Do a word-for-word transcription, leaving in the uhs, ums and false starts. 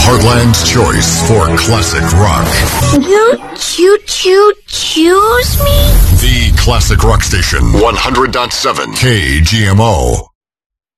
Heartland's choice for classic rock. You choo choo choose me? The Classic Rock Station, one hundred point seven K G M O.